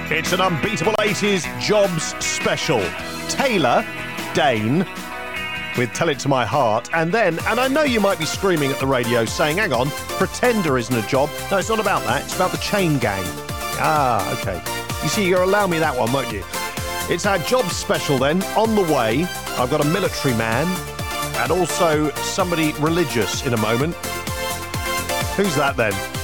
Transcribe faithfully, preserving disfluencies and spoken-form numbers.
It's an unbeatable eighties jobs special. Taylor Dane with Tell It To My Heart. And then, and I know you might be screaming at the radio saying, hang on, Pretender isn't a job. No, it's not about that. It's about the Chain Gang. Ah, OK. You see, you'll allow me that one, won't you? It's our jobs special then. On the way, I've got a military man and also somebody religious in a moment. Who's that then?